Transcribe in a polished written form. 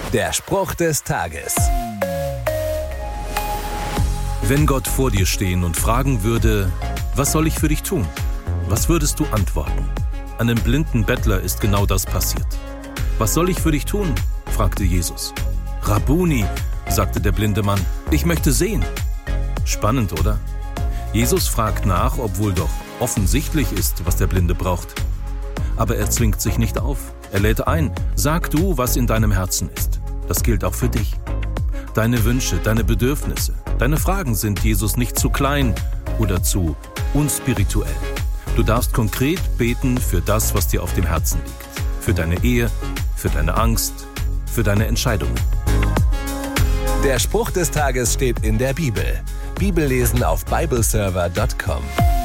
Der Spruch des Tages. Wenn Gott vor dir stehen und fragen würde, was soll ich für dich tun? Was würdest du antworten? Einem blinden Bettler ist genau das passiert. Was soll ich für dich tun? Fragte Jesus. Rabbuni, sagte der blinde Mann, ich möchte sehen. Spannend, oder? Jesus fragt nach, obwohl doch offensichtlich ist, was der Blinde braucht. Aber er zwingt sich nicht auf. Er lädt ein, sag du, was in deinem Herzen ist. Das gilt auch für dich. Deine Wünsche, deine Bedürfnisse, deine Fragen sind Jesus nicht zu klein oder zu unspirituell. Du darfst konkret beten für das, was dir auf dem Herzen liegt. Für deine Ehe, für deine Angst, für deine Entscheidungen. Der Spruch des Tages steht in der Bibel. Bibellesen auf bibleserver.com.